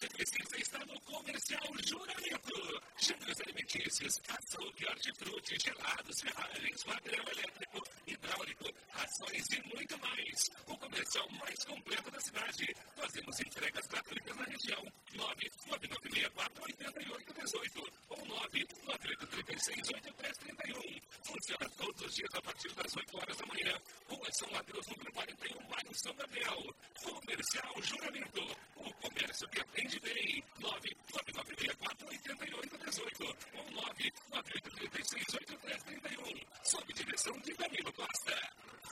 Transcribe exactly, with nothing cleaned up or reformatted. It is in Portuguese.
você precisa estar no Comercial Juramento. Gêneros alimentícios, açougue, hortifruti, gelados, ferragens, padrão elétrico, hidráulico, rações e muito mais. O comercial mais completo da cidade. Fazemos entregas gratuitas na região. nove nove nove seis quatro oito oito um oito ou nove nove oito três seis oito três três um. Funciona todos os dias a partir das oito horas da manhã. Rua São Mateus, número quarenta e um, bairro São Gabriel. Comercial Juramento. O comércio que atende bem. nove